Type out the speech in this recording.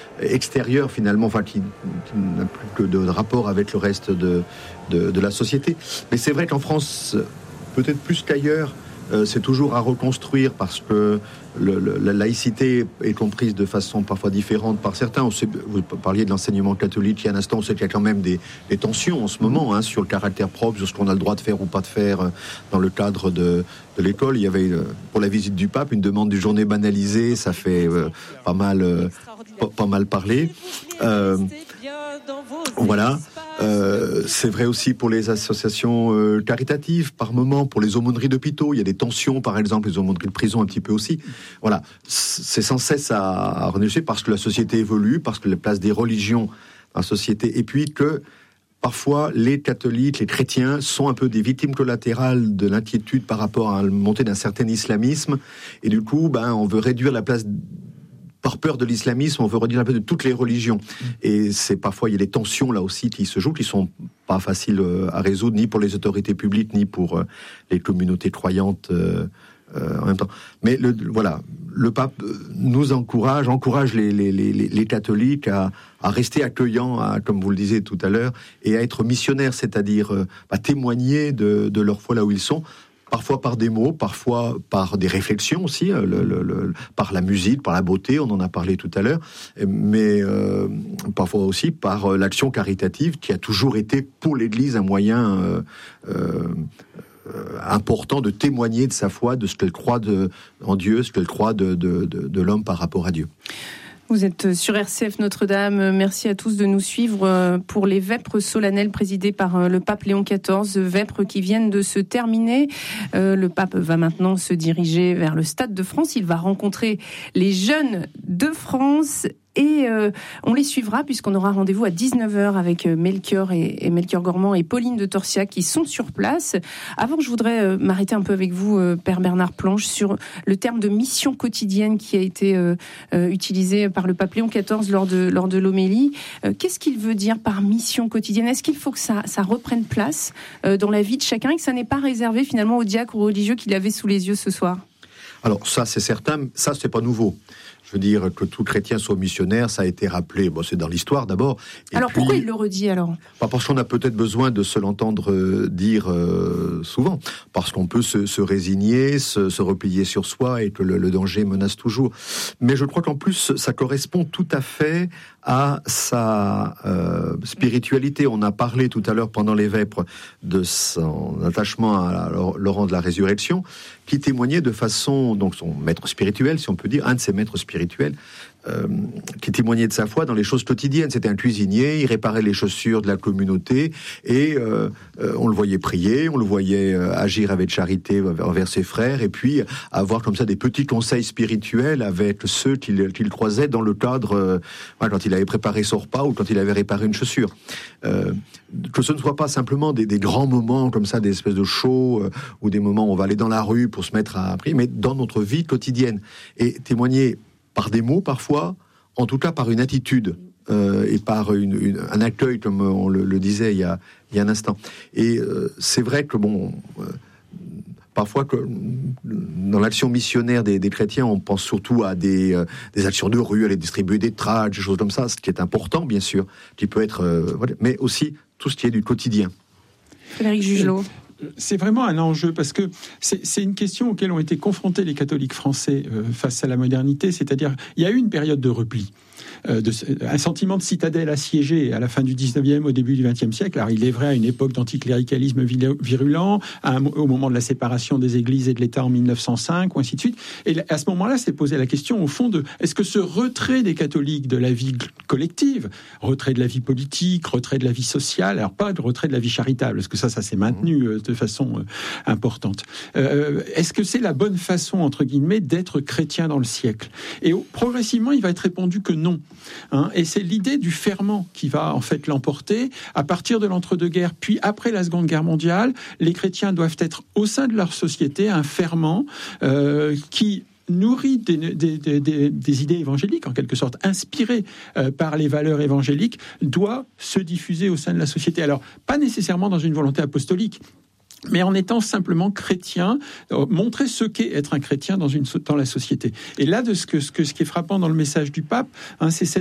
extérieur finalement, enfin qui n'a plus que de rapport avec le reste de la société. Mais c'est vrai qu'en France, peut-être plus qu'ailleurs, c'est toujours à reconstruire parce que la laïcité est comprise de façon parfois différente par certains. Vous parliez de l'enseignement catholique il y a un instant, on sait qu'il y a quand même des tensions en ce moment sur le caractère propre, sur ce qu'on a le droit de faire ou pas de faire dans le cadre de l'école. Il y avait pour la visite du pape une demande du journée banalisée, ça fait pas mal parler. Voilà. C'est vrai aussi pour les associations caritatives, par moment, pour les aumôneries d'hôpitaux. Il y a des tensions, par exemple, les aumôneries de prison un petit peu aussi. Voilà, c'est sans cesse à renégocier parce que la société évolue, parce que la place des religions dans la société, et puis que parfois les catholiques, les chrétiens sont un peu des victimes collatérales de l'inquiétude par rapport à la montée d'un certain islamisme, et du coup, on veut réduire la place. Par peur de l'islamisme, on veut redire un peu de toutes les religions. Et c'est parfois, il y a des tensions là aussi qui se jouent, qui sont pas faciles à résoudre, ni pour les autorités publiques, ni pour les communautés croyantes en même temps. Mais le pape nous encourage les catholiques à rester accueillants, comme vous le disiez tout à l'heure, et à être missionnaires, c'est-à-dire à témoigner de leur foi là où ils sont. Parfois par des mots, parfois par des réflexions aussi, par la musique, par la beauté, on en a parlé tout à l'heure, mais parfois aussi par l'action caritative qui a toujours été pour l'Église un moyen important de témoigner de sa foi, de ce qu'elle croit en Dieu, ce qu'elle croit de l'homme par rapport à Dieu. Vous êtes sur RCF Notre-Dame. Merci à tous de nous suivre pour les vêpres solennelles présidées par le pape Léon XIV. Vêpres qui viennent de se terminer. Le pape va maintenant se diriger vers le Stade de France. Il va rencontrer les jeunes de France. Et on les suivra puisqu'on aura rendez-vous à 19h avec Melchior et Melchior Gormand et Pauline de Torsiac qui sont sur place. Avant, je voudrais m'arrêter un peu avec vous, Père Bernard Planche, sur le terme de mission quotidienne qui a été utilisé par le pape Léon XIV lors de l'homélie. Qu'est-ce qu'il veut dire par mission quotidienne ? Est-ce qu'il faut que ça reprenne place dans la vie de chacun et que ça n'est pas réservé finalement aux diacres ou aux religieux qu'il avait sous les yeux ce soir ? Alors ça, c'est certain, ça, c'est pas nouveau. Je veux dire que tout chrétien soit missionnaire, ça a été rappelé, c'est dans l'histoire d'abord. Et alors pourquoi il le redit alors ? Parce qu'on a peut-être besoin de se l'entendre dire souvent, parce qu'on peut se résigner, se replier sur soi et que le danger menace toujours. Mais je crois qu'en plus, ça correspond tout à fait à sa spiritualité. On a parlé tout à l'heure pendant les vêpres de son attachement à Laurent de la Résurrection, qui témoignait de façon, donc son maître spirituel, si on peut dire, un de ses maîtres spirituels, qui témoignait de sa foi dans les choses quotidiennes. C'était un cuisinier, il réparait les chaussures de la communauté et on le voyait prier, on le voyait agir avec charité envers ses frères et puis avoir comme ça des petits conseils spirituels avec ceux qu'il croisait dans le cadre, quand il avait préparé son repas ou quand il avait réparé une chaussure. Que ce ne soit pas simplement des grands moments comme ça, des espèces de shows ou des moments où on va aller dans la rue pour se mettre à prier, mais dans notre vie quotidienne. Et témoigner par des mots parfois, en tout cas par une attitude et par un accueil, comme on le disait il y a un instant. Et c'est vrai que parfois que dans l'action missionnaire des chrétiens, on pense surtout à des actions de rue, aller distribuer des tracts, des choses comme ça, ce qui est important bien sûr, qui peut être, mais aussi tout ce qui est du quotidien. Frédéric Jugelot. C'est vraiment un enjeu parce que c'est une question auquel ont été confrontés les catholiques français face à la modernité, c'est-à-dire il y a eu une période de repli. Un sentiment de citadelle assiégée à la fin du 19e, au début du 20e siècle. Alors, il est vrai à une époque d'anticléricalisme virulent, au moment de la séparation des églises et de l'État en 1905, ou ainsi de suite. Et à ce moment-là, s'est posé la question, au fond, de est-ce que ce retrait des catholiques de la vie collective, retrait de la vie politique, retrait de la vie sociale, alors pas de retrait de la vie charitable, parce que ça s'est maintenu de façon importante. Est-ce que c'est la bonne façon, entre guillemets, d'être chrétien dans le siècle ? Et progressivement, il va être répondu que non. Et c'est l'idée du ferment qui va en fait l'emporter. À partir de l'entre-deux-guerres, puis après la Seconde Guerre mondiale, les chrétiens doivent être au sein de leur société un ferment qui nourrit des idées évangéliques, en quelque sorte, inspirées par les valeurs évangéliques, doit se diffuser au sein de la société. Alors, pas nécessairement dans une volonté apostolique, mais en étant simplement chrétien, montrer ce qu'est être un chrétien dans la société. Et là, ce qui est frappant dans le message du pape, c'est cette